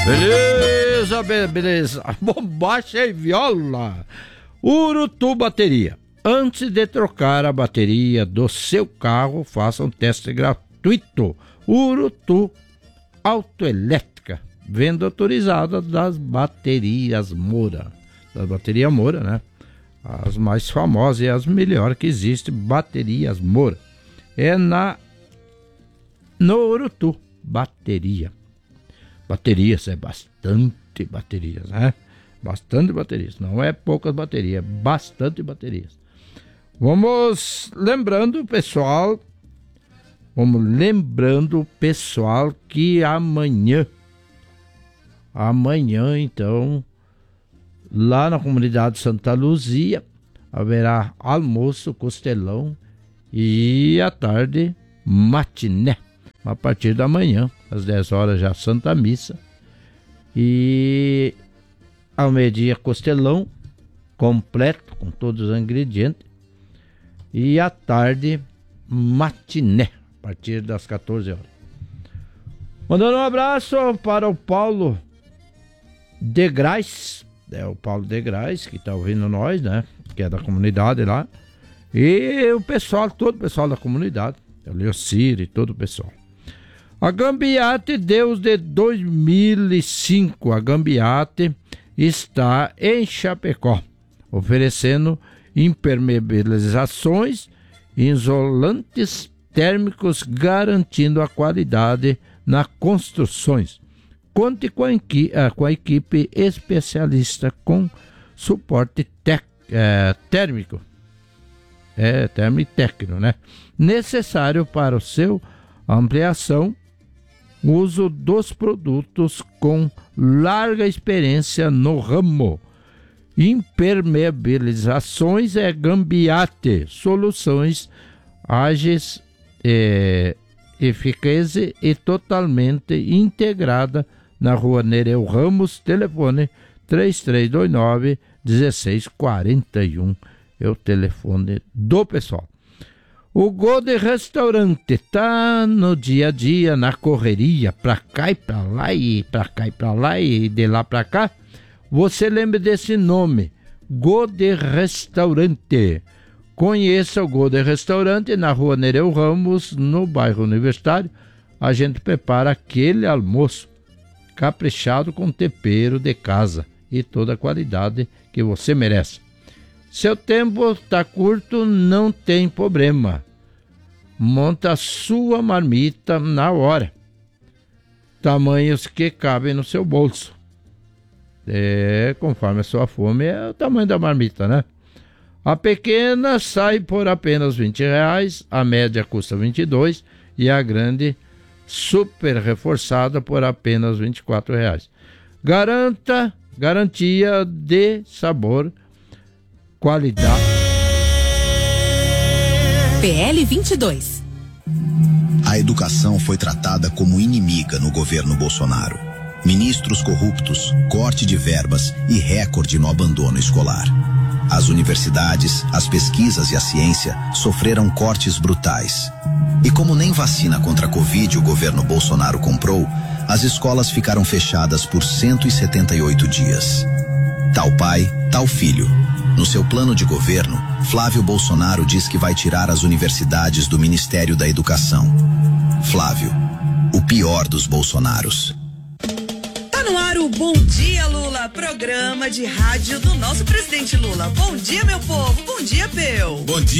Beleza. Bombacha e viola. Urutu Bateria. Antes de trocar a bateria do seu carro, faça um teste gratuito. Urutu Autoelétrica. Venda autorizada das baterias Moura. Das baterias Moura, né? As mais famosas e as melhores que existem, baterias Moura. É no Urutu Bateria. Baterias, é bastante baterias, né? Bastante baterias, não é poucas baterias, é bastante baterias. Vamos lembrando, pessoal, que amanhã, então, lá na comunidade Santa Luzia, haverá almoço, costelão e à tarde, matiné. A partir da manhã, às 10 horas já Santa Missa. E ao meio-dia, costelão completo, com todos os ingredientes. E à tarde, matiné, a partir das 14 horas. Mandando um abraço para o Paulo de Grais. É o Paulo de Grais, que está ouvindo nós, né? Que é da comunidade lá. E o pessoal, todo o pessoal da comunidade. O Leocir e todo o pessoal. A Gambiate, desde 2005, a Gambiate está em Chapecó, oferecendo impermeabilizações e isolantes térmicos, garantindo a qualidade nas construções. Conte com a equipe especialista com suporte térmico, térmico e técnico, né? Necessário para o seu ampliação, uso dos produtos com larga experiência no ramo. Impermeabilizações é Gambiate, soluções ágeis, eficazes e totalmente integrada na rua Nereu Ramos, telefone 3329-1641, é o telefone do pessoal. O Gode Restaurante tá no dia a dia, na correria, pra cá e pra lá, e pra cá e pra lá, e de lá pra cá. Você lembra desse nome, Gode Restaurante. Conheça o Gode Restaurante na rua Nereu Ramos, no bairro Universitário. A gente prepara aquele almoço caprichado com tempero de casa e toda a qualidade que você merece. Seu tempo está curto, não tem problema. Monta a sua marmita na hora. Tamanhos que cabem no seu bolso. Conforme a sua fome, é o tamanho da marmita, né? A pequena sai por apenas R$20, a média custa R$22 e a grande, super reforçada, por apenas R$24. Garantia de sabor, qualidade. PL 22. A educação foi tratada como inimiga no governo Bolsonaro. Ministros corruptos, corte de verbas e recorde no abandono escolar. As universidades, as pesquisas e a ciência sofreram cortes brutais. E como nem vacina contra a Covid o governo Bolsonaro comprou, as escolas ficaram fechadas por 178 dias. Tal pai, tal filho. No seu plano de governo, Flávio Bolsonaro diz que vai tirar as universidades do Ministério da Educação. Flávio, o pior dos Bolsonaros. Tá no ar o Bom Dia Lula, programa de rádio do nosso presidente Lula. Bom dia, meu povo. Bom dia, Peu. Bom dia.